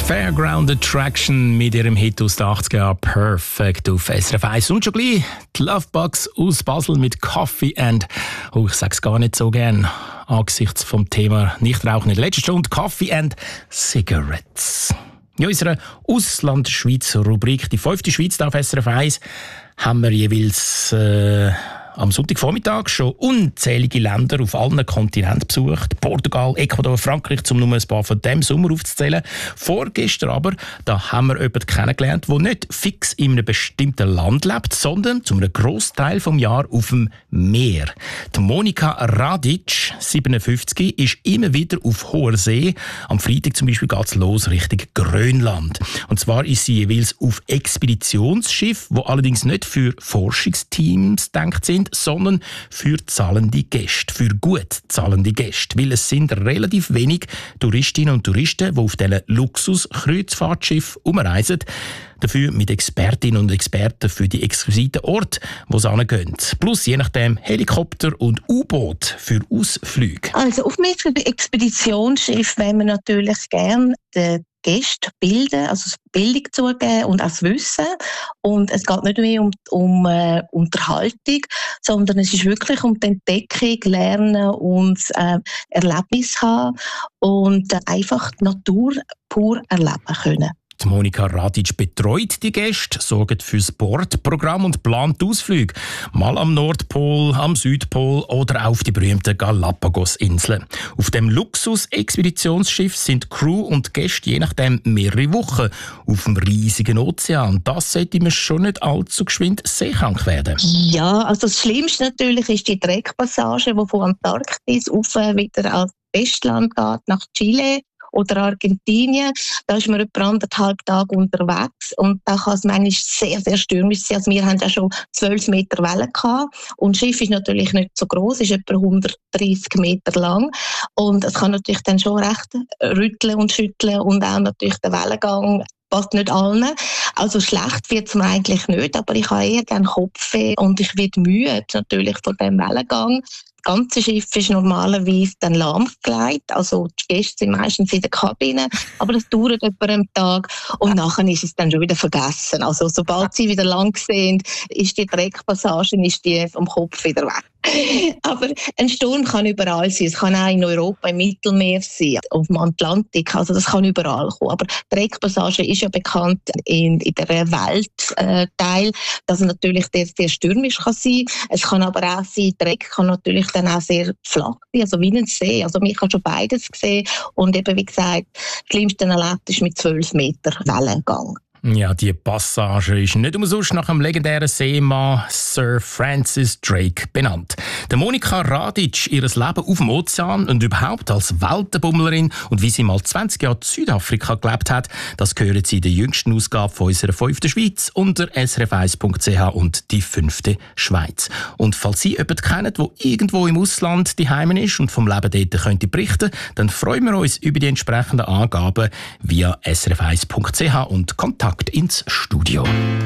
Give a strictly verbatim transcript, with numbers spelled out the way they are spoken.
Fairground Attraction mit ihrem Hit aus den achtziger Jahren «Perfect» auf S R F eins. Und schon gleich die Lovebugs aus Basel mit «Coffee and...» Oh, ich sage es gar nicht so gern angesichts vom Thema Nichtrauchen in der letzten Stunde. «Coffee and Cigarettes». In unserer Ausland-Schweiz-Rubrik, die fünfte Schweiz auf S R F eins, haben wir jeweils... Äh, am Sonntagvormittag schon unzählige Länder auf allen Kontinenten besucht. Portugal, Ecuador, Frankreich, um nur ein paar von diesem Sommer aufzuzählen. Vorgestern aber, da haben wir jemanden kennengelernt, der nicht fix in einem bestimmten Land lebt, sondern zu einem Grossteil des Jahres auf dem Meer. Die Monika Radic, siebenundfünfzig, ist immer wieder auf hoher See. Am Freitag zum Beispiel geht es los Richtung Grönland. Und zwar ist sie jeweils auf Expeditionsschiff, die allerdings nicht für Forschungsteams gedacht sind, sondern für zahlende Gäste, für gut zahlende Gäste. Weil es sind relativ wenig Touristinnen und Touristen, die auf diesen Luxus-Kreuzfahrtschiffen umreisen. Dafür mit Expertinnen und Experten für die exquisiten Orte, wo sie hingehen. Plus je nachdem Helikopter und U-Boot für Ausflüge. Also auf einem Expeditionsschiff wollen wir natürlich gerne den Gäste bilden, also das Bildung zugeben und auch das Wissen. Und es geht nicht mehr um, um äh, Unterhaltung, sondern es ist wirklich um die Entdeckung, Lernen und äh, Erlebnis haben und äh, einfach die Natur pur erleben können. Die Monika Radic betreut die Gäste, sorgt für das Bordprogramm und plant Ausflüge. Mal am Nordpol, am Südpol oder auf die berühmten Galapagos-Inseln. Auf dem Luxus-Expeditionsschiff sind Crew und Gäste je nachdem mehrere Wochen auf dem riesigen Ozean. Das sollte man schon nicht allzu geschwind seekrank werden. Ja, also das Schlimmste natürlich ist die Dreckpassage, die von Antarktis auf wieder ans Festland geht, nach Chile oder Argentinien. Da ist man etwa anderthalb Tage unterwegs und da kann es manchmal sehr, sehr stürmisch sein. Also wir haben ja schon zwölf Meter Wellen gehabt und das Schiff ist natürlich nicht so groß, ist etwa hundertdreissig Meter lang und es kann natürlich dann schon recht rütteln und schütteln und auch natürlich der Wellengang passt nicht allen. Also schlecht wird es mir eigentlich nicht, aber ich habe eher gerne Kopfweh und ich werde müde natürlich von dem Wellengang. Das ganze Schiff ist normalerweise dann lahmgelegt, also die Gäste sind meistens in der Kabine, aber das dauert etwa einen Tag und nachher ist es dann schon wieder vergessen. Also sobald sie wieder lang sind, ist die Dreckpassage ist die vom Kopf wieder weg. Aber ein Sturm kann überall sein. Es kann auch in Europa, im Mittelmeer sein, auf dem Atlantik. Also das kann überall kommen. Aber die Dreckpassage ist ja bekannt in, in der Weltteil, äh, dass es natürlich sehr, sehr stürmisch kann sein. Es kann aber auch sein, Dreck kann natürlich dann auch sehr flach sein, also wie ein See. Also ich habe schon beides gesehen und eben wie gesagt, das Schlimmste erlebt ist mit zwölf Meter Wellengang. Ja, die Passage ist nicht umsonst nach dem legendären Seemann Sir Francis Drake benannt. Der Monika Radic, ihr Leben auf dem Ozean und überhaupt als Weltenbummlerin und wie sie mal zwanzig Jahre in Südafrika gelebt hat, das hören Sie in der jüngsten Ausgabe von unserer fünften Schweiz unter s r f eins punkt c h und die fünfte Schweiz. Und falls Sie jemanden kennen, der irgendwo im Ausland daheim ist und vom Leben dort könnte berichten, dann freuen wir uns über die entsprechenden Angaben via s r f eins punkt c h und Kontakt ins Studio.